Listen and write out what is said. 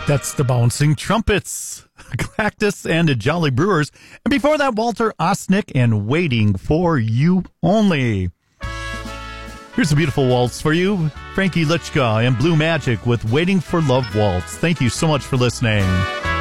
That's the Bouncing Trumpets, Cactus and the Jolly Brewers. And before that, Walter Osnick and Waiting for You Only. Here's a beautiful waltz for you. Frankie Lichka and Blue Magic with Waiting for Love Waltz. Thank you so much for listening.